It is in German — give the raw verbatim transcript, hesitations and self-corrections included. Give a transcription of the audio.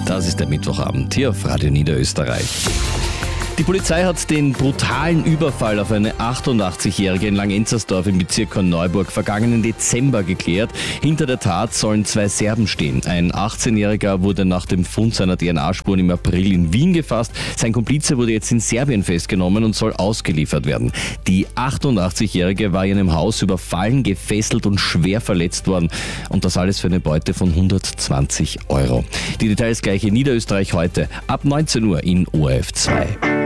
Das ist der Mittwochabend hier auf Radio Niederösterreich. Die Polizei hat den brutalen Überfall auf eine achtundachtzigjährige in Langenzersdorf im Bezirk Korneuburg vergangenen Dezember geklärt. Hinter der Tat sollen zwei Serben stehen. Ein achtzehnjähriger wurde nach dem Fund seiner D N A-Spuren im April in Wien gefasst. Sein Komplize wurde jetzt in Serbien festgenommen und soll ausgeliefert werden. Die achtundachtzigjährige war in einem Haus überfallen, gefesselt und schwer verletzt worden. Und das alles für eine Beute von hundertzwanzig Euro. Die Details gleich in Niederösterreich heute ab neunzehn Uhr in O R F zwei.